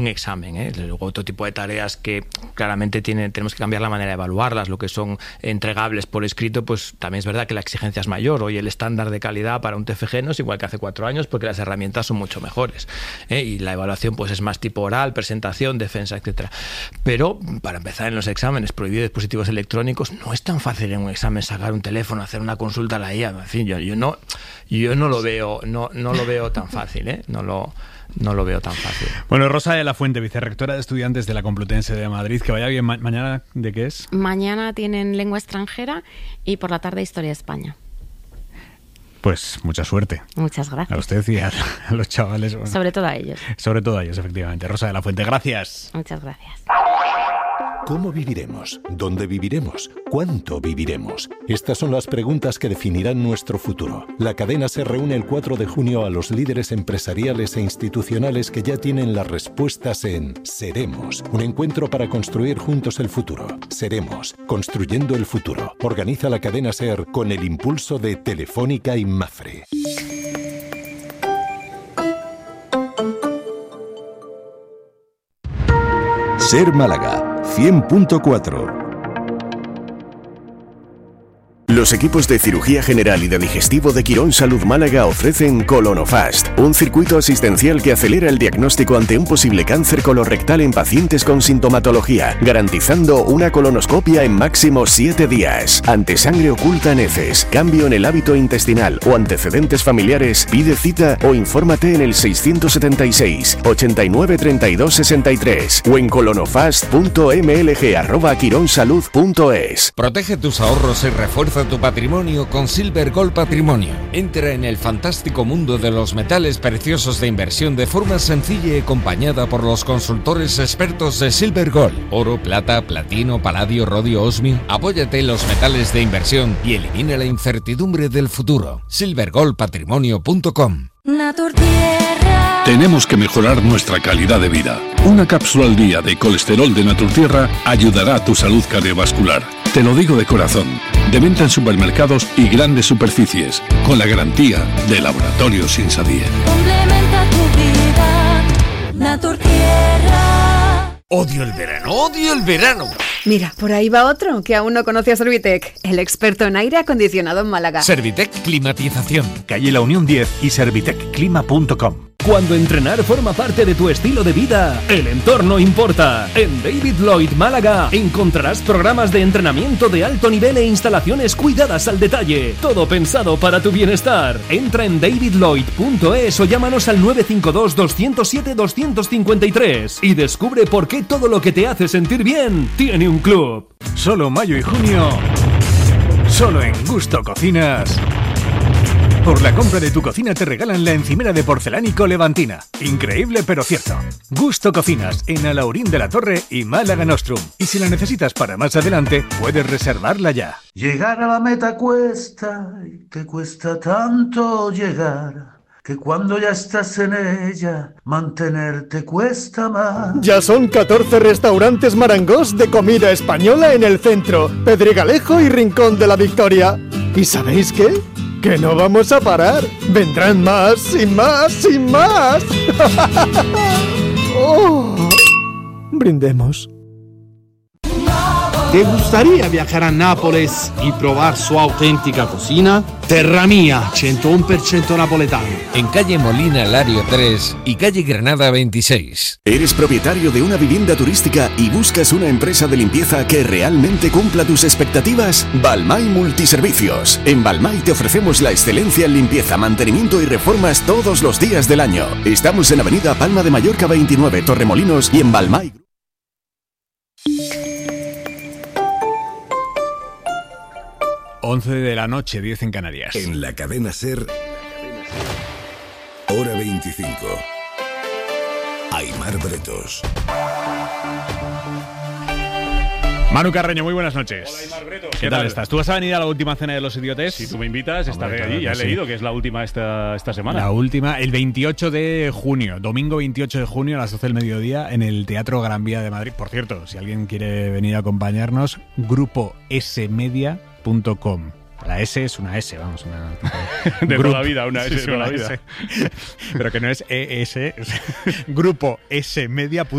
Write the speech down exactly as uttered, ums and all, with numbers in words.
un examen, ¿eh? Luego otro tipo de tareas que claramente tiene, tenemos que cambiar la manera de evaluarlas, lo que son entregables por escrito, pues también es verdad que la exigencia es mayor. Hoy el estándar de calidad para un T F G no es igual que hace cuatro años porque las herramientas son mucho mejores, ¿eh? Y la evaluación pues es más tipo oral, presentación, defensa, etcétera. Pero para empezar en los exámenes, prohibir dispositivos electrónicos, no es tan fácil en un examen sacar un teléfono, hacer una consulta a la I A. En fin, yo, yo no, yo no lo veo, no, no lo veo tan fácil, ¿eh? No lo No lo veo tan fácil. Bueno, Rosa de la Fuente, vicerrectora de estudiantes de la Complutense de Madrid, que vaya bien. Ma- ¿Mañana de qué es? Mañana tienen lengua extranjera y por la tarde historia de España. Pues mucha suerte. Muchas gracias. A usted y a, a los chavales. Bueno, sobre todo a ellos. Sobre todo a ellos, efectivamente. Rosa de la Fuente, gracias. Muchas gracias. ¿Cómo viviremos? ¿Dónde viviremos? ¿Cuánto viviremos? Estas son las preguntas que definirán nuestro futuro. La cadena se reúne el cuatro de junio a los líderes empresariales e institucionales que ya tienen las respuestas en Seremos, un encuentro para construir juntos el futuro. Seremos, construyendo el futuro. Organiza la cadena SER con el impulso de Telefónica y Mafre. SER Málaga cien punto cuatro. Los equipos de cirugía general y de digestivo de Quirón Salud Málaga ofrecen Colonofast, un circuito asistencial que acelera el diagnóstico ante un posible cáncer colorectal en pacientes con sintomatología, garantizando una colonoscopia en máximo siete días. Ante sangre oculta en heces, cambio en el hábito intestinal o antecedentes familiares, pide cita o infórmate en el seiscientos setenta y seis, ochenta y nueve, treinta y dos, sesenta y tres o en colonofast punto m l g arroba quironsalud punto es. Protege tus ahorros y refuerza tu patrimonio con Silver Gold Patrimonio. Entra en el fantástico mundo de los metales preciosos de inversión de forma sencilla y acompañada por los consultores expertos de Silver Gold. Oro, plata, platino, paladio, rodio, osmio. Apóyate en los metales de inversión y elimina la incertidumbre del futuro. silver gold patrimonio punto com. Naturtierra. Tenemos que mejorar nuestra calidad de vida. Una cápsula al día de colesterol de Naturtierra ayudará a tu salud cardiovascular. Te lo digo de corazón. De venta en supermercados y grandes superficies, con la garantía de Laboratorios Insadie. Complementa tu vida, Naturtierra. Odio el verano, odio el verano. Mira, por ahí va otro que aún no conoce a Servitec, el experto en aire acondicionado en Málaga. Servitec Climatización. Calle La Unión diez y servitec clima punto com. Cuando entrenar forma parte de tu estilo de vida, el entorno importa. En David Lloyd Málaga encontrarás programas de entrenamiento de alto nivel e instalaciones cuidadas al detalle. Todo pensado para tu bienestar. Entra en david lloyd punto es o llámanos al nueve cinco dos, dos cero siete, dos cinco tres y descubre por qué todo lo que te hace sentir bien tiene un club. Solo mayo y junio, solo en Gusto Cocinas. Por la compra de tu cocina te regalan la encimera de porcelánico Levantina. Increíble pero cierto. Gusto Cocinas en Alaurín de la Torre y Málaga Nostrum. Y si la necesitas para más adelante, puedes reservarla ya. Llegar a la meta cuesta, y que cuesta tanto llegar, que cuando ya estás en ella, mantenerte cuesta más. Ya son catorce restaurantes marangos de comida española en el centro, Pedregalejo y Rincón de la Victoria. ¿Y sabéis qué? ¡Que no vamos a parar! ¡Vendrán más y más y más! Oh, brindemos. ¿Te gustaría viajar a Nápoles y probar su auténtica cocina? Terra Mia, ciento uno por ciento napoletano. En calle Molina Lario tres y calle Granada veintiséis. ¿Eres propietario de una vivienda turística y buscas una empresa de limpieza que realmente cumpla tus expectativas? Balmay Multiservicios. En Balmay te ofrecemos la excelencia en limpieza, mantenimiento y reformas todos los días del año. Estamos en Avenida Palma de Mallorca veintinueve, Torremolinos y en Balmay. once de la noche, diez en Canarias. En la cadena SER, hora veinticinco. Aimar Bretos. Manu Carreño, muy buenas noches. Hola, Aimar Bretos. ¿Qué, ¿Qué tal, tal estás? ¿Tú vas a venir a la última cena de los idiotes? Si tú me invitas, estaré Hombre, allí. claro Ya he sí. leído que es la última esta, esta semana. La última, el veintiocho de junio, domingo veintiocho de junio a las doce del mediodía en el Teatro Gran Vía de Madrid. Por cierto, si alguien quiere venir a acompañarnos, grupo s media punto com. La S es una S, vamos, una... de grupo, toda la vida, una S de toda la vida. S, pero que no es E S, grupo S media.